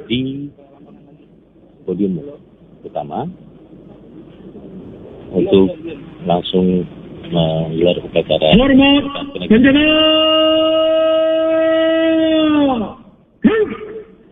di podium utama untuk langsung menggelar upacara hormat, penjagaan.